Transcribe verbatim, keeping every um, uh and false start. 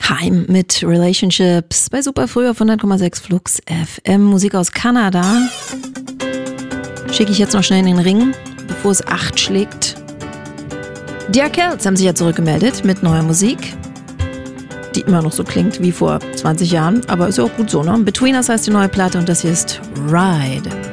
Heim mit Relationships bei Super Früh auf hundert Komma sechs Flux F M. Musik aus Kanada. Schicke ich jetzt noch schnell in den Ring, bevor es acht schlägt. Die Arkells haben sich ja zurückgemeldet mit neuer Musik, die immer noch so klingt wie vor zwanzig Jahren, aber ist ja auch gut so, ne? Between Us heißt die neue Platte und das hier ist Ride.